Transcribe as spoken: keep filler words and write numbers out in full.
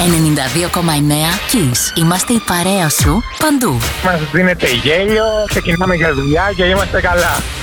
ενενήντα δύο κόμμα εννέα Kiss. Είμαστε η παρέα σου παντού. Μας δίνετε γέλιο, ξεκινάμε για δουλειά και είμαστε καλά.